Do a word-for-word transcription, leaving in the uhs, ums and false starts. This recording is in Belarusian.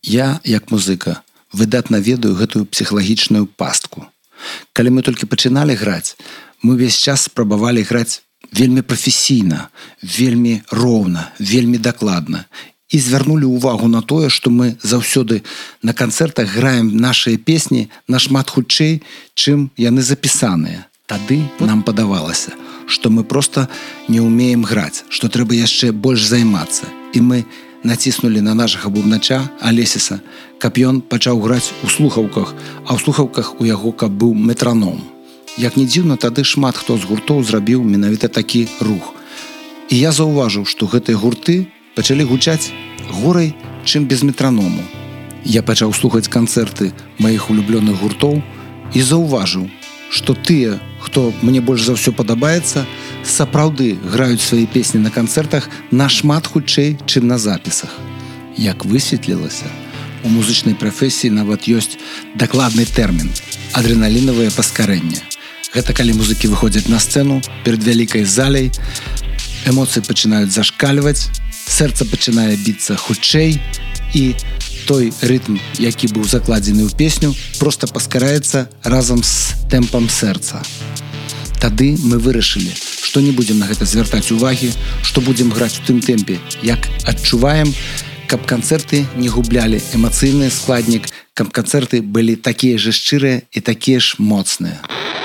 Я, як музыка, выдатна ведаю гэтую псіхалагічную пастку. Калі мы толькі пачыналі граць, мы ўвесь час спрабавалі граць вельмі прафесійна, вельмі роўна, вельмі дакладна. І звярнулі ўвагу на тое, што мы заўсёды на канцэртах граем нашыя песні нашмат хутчэй, чым яны запісаныя. Тады нам падавалася, што мы проста не ўмеем граць, што трэба яшчэ больш займацца. І мы націснулі на нашага бубнача Алесіса, каб ён пачаў граць у слухаўках, а ў слухаўках у яго каб быў метраном. Як не дзіўна, тады шмат хто з гуртоў зрабіў менавіта такі рух. І я заўважыў, што гэтыя гурты пачалі гучаць горай, чым без метраному. Я пачаў слухаць канцэрты маіх улюблёных гуртоў і заўважыў, што тыя, хто мне больш за ўсё падабаецца, сапраўды граюць свае песні на канцэртах нашмат хутчэй, чым на запісах. Як высветлілася, у музычнай прафесіі нават ёсць дакладны тэрмін – адрэналінавае паскарэнне. Гэта калі музыкі выходзяць на сцэну перад вялікай заляй, эмоцыі пачынаюць зашкальваць, сэрца пачынае біцца хутчэй, і той рытм, які быў закладзены ў песню, проста паскараецца разам з тэмпам сэрца. Тады мы вырашылі, што не будзем на гэта звяртаць увагі, што будзем граць у тым тэмпе, як адчуваем, каб канцэрты не гублялі эмацыйны складнік, каб канцэрты былі такія ж шчырыя і такія ж моцныя.